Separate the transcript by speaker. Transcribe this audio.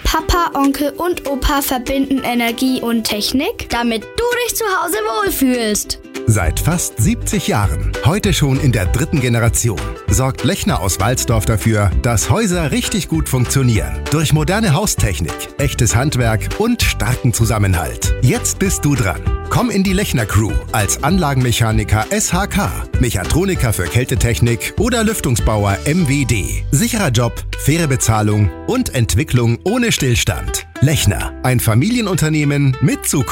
Speaker 1: Papa, Onkel und Opa verbinden Energie und Technik, damit du dich zu Hause wohlfühlst.
Speaker 2: Seit fast 70 Jahren, heute schon in der 3. Generation, sorgt Lechner aus Walsdorf dafür, dass Häuser richtig gut funktionieren. Durch moderne Haustechnik, echtes Handwerk und starken Zusammenhalt. Jetzt bist du dran. Komm in die Lechner Crew als Anlagenmechaniker SHK, Mechatroniker für Kältetechnik oder Lüftungsbauer MWD. Sicherer Job, faire Bezahlung und Entwicklung ohne Stillstand. Lechner, ein Familienunternehmen mit Zukunft.